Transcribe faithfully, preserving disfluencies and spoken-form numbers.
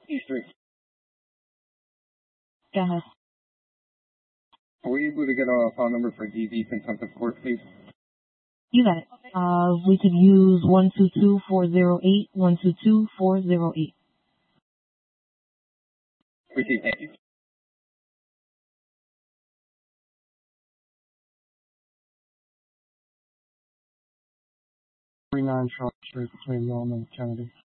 East three. Go ahead. Are we able to get a file number for D V contempt of court, please? You got it. Uh, we could use one two two four zero eight, one two two four zero eight. Appreciate it. Thank you. Three nine Charles Street between Rome and Kennedy.